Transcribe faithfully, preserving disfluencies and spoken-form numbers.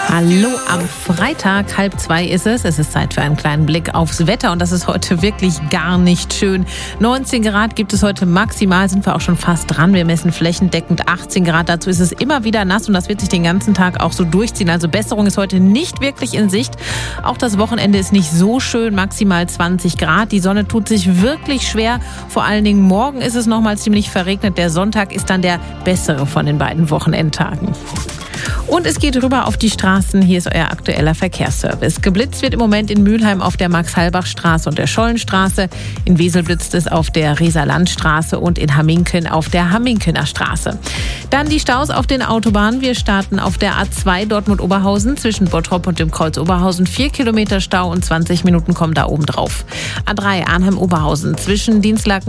Hallo, am Freitag, halb zwei ist es. Es ist Zeit für einen kleinen Blick aufs Wetter und das ist heute wirklich gar nicht schön. neunzehn Grad gibt es heute maximal, sind wir auch schon fast dran. Wir messen flächendeckend achtzehn Grad. Dazu ist es immer wieder nass und das wird sich den ganzen Tag auch so durchziehen. Also Besserung ist heute nicht wirklich in Sicht. Auch das Wochenende ist nicht so schön, maximal zwanzig Grad. Die Sonne tut sich wirklich schwer. Vor allen Dingen morgen ist es nochmal ziemlich verregnet. Der Sonntag ist dann der bessere von den beiden Wochenendtagen. Und es geht rüber auf die Straßen. Hier ist euer aktueller Verkehrsservice. Geblitzt wird im Moment in Mülheim auf der Max-Halbach-Straße und der Schollenstraße. In Wesel blitzt es auf der Reser-Land-Straße und in Hamminken auf der Hamminkener Straße. Dann die Staus auf den Autobahnen. Wir starten auf der A zwei Dortmund-Oberhausen zwischen Bottrop und dem Kreuz Oberhausen. Vier Kilometer Stau und zwanzig Minuten kommen da oben drauf. A drei Arnhem-Oberhausen zwischen Dienstlaken